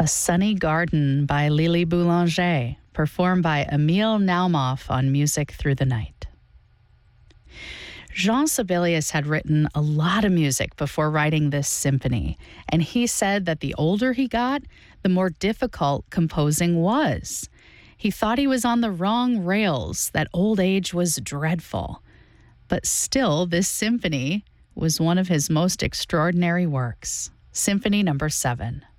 A Sunny Garden by Lily Boulanger, performed by Emil Naumoff on Music Through the Night. Jean Sibelius had written a lot of music before writing this symphony, and he said that the older he got, the more difficult composing was. He thought he was on the wrong rails, that old age was dreadful. But still, this symphony was one of his most extraordinary works. Symphony Number 7.